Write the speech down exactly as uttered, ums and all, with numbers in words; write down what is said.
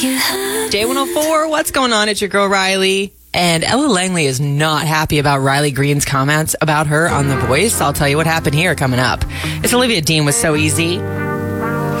J one oh four, what's going on? It's your girl Riley. And Ella Langley is not happy about Riley Green's comments about her on The Voice. I'll tell you what happened here coming up. It's Olivia Dean with So Easy.